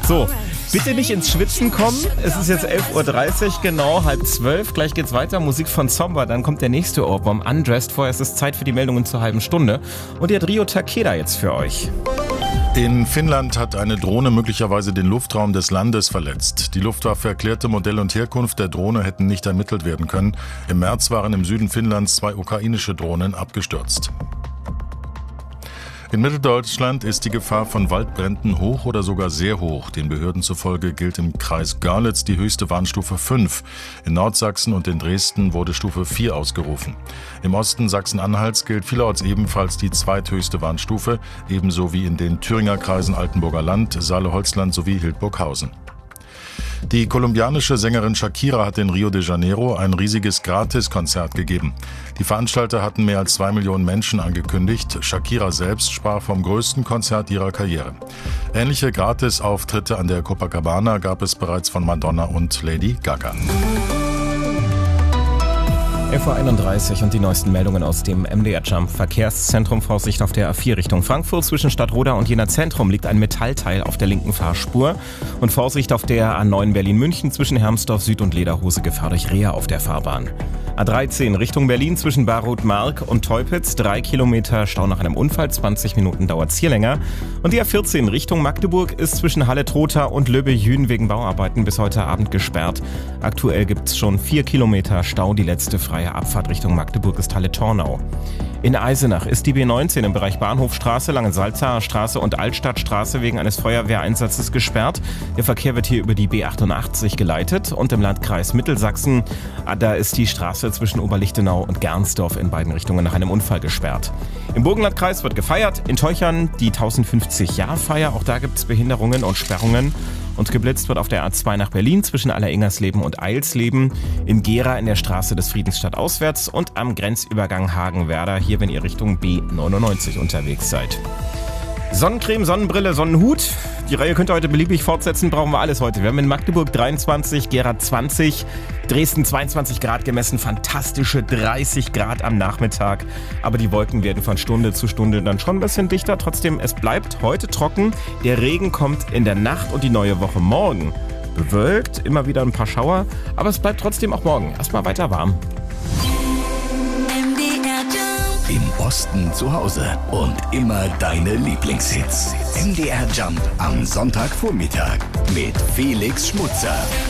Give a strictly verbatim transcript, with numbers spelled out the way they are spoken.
So, bitte nicht ins Schwitzen kommen. Es ist jetzt elf Uhr dreißig, genau, halb zwölf. Gleich geht's weiter. Musik von Zomba, dann kommt der nächste Ohrwurm. Undressed. Vorher ist es Zeit für die Meldungen zur halben Stunde. Und die hat Rio Takeda jetzt für euch. In Finnland hat eine Drohne möglicherweise den Luftraum des Landes verletzt. Die Luftwaffe erklärte, Modell und Herkunft der Drohne hätten nicht ermittelt werden können. Im März waren im Süden Finnlands zwei ukrainische Drohnen abgestürzt. In Mitteldeutschland ist die Gefahr von Waldbränden hoch oder sogar sehr hoch. Den Behörden zufolge gilt im Kreis Görlitz die höchste Warnstufe fünf. In Nordsachsen und in Dresden wurde Stufe vier ausgerufen. Im Osten Sachsen-Anhalts gilt vielerorts ebenfalls die zweithöchste Warnstufe, ebenso wie in den Thüringer Kreisen Altenburger Land, Saale-Holzland sowie Hildburghausen. Die kolumbianische Sängerin Shakira hat in Rio de Janeiro ein riesiges Gratiskonzert gegeben. Die Veranstalter hatten mehr als zwei Millionen Menschen angekündigt. Shakira selbst sprach vom größten Konzert ihrer Karriere. Ähnliche Gratisauftritte an der Copacabana gab es bereits von Madonna und Lady Gaga. elf Uhr einunddreißig und die neuesten Meldungen aus dem M D R-Jump. Verkehrszentrum, Vorsicht auf der A vier Richtung Frankfurt. Zwischen Stadtroda und Jena Zentrum liegt ein Metallteil auf der linken Fahrspur. Und Vorsicht auf der A neun Berlin-München zwischen Hermsdorf Süd und Lederhose, Gefahr durch Reha auf der Fahrbahn. A dreizehn Richtung Berlin zwischen Barroth-Mark und Teupitz, drei Kilometer Stau nach einem Unfall, zwanzig Minuten dauert's hier länger. Und die A vierzehn Richtung Magdeburg ist zwischen Halle-Trotha und Löbe-Jühn wegen Bauarbeiten bis heute Abend gesperrt. Aktuell gibt's schon vier Kilometer Stau, die letzte freie Abfahrt Richtung Magdeburg ist Halle-Tornau. In Eisenach ist die B neunzehn im Bereich Bahnhofstraße, Langensalzacher Straße und Altstadtstraße wegen eines Feuerwehreinsatzes gesperrt. Der Verkehr wird hier über die B achtundachtzig geleitet und im Landkreis Mittelsachsen, da ist die Straße zwischen Oberlichtenau und Gernsdorf in beiden Richtungen nach einem Unfall gesperrt. Im Burgenlandkreis wird gefeiert, in Teuchern die tausendfünfzig-Jahr-Feier, auch da gibt es Behinderungen und Sperrungen. Und geblitzt wird auf der A zwei nach Berlin zwischen Alleringers-Leben und Eilsleben, in Gera in der Straße des Friedensstadt auswärts und am Grenzübergang Hagenwerder, hier wenn ihr Richtung B neunundneunzig unterwegs seid. Sonnencreme, Sonnenbrille, Sonnenhut. Die Reihe könnt ihr heute beliebig fortsetzen, brauchen wir alles heute. Wir haben in Magdeburg dreiundzwanzig, Gera zwanzig, Dresden zweiundzwanzig Grad gemessen, fantastische dreißig Grad am Nachmittag. Aber die Wolken werden von Stunde zu Stunde dann schon ein bisschen dichter. Trotzdem, es bleibt heute trocken. Der Regen kommt in der Nacht und die neue Woche morgen bewölkt, immer wieder ein paar Schauer. Aber es bleibt trotzdem auch morgen erstmal weiter warm. Im Osten zu Hause und immer deine Lieblingshits. M D R Jump am Sonntagvormittag mit Felix Schmutzer.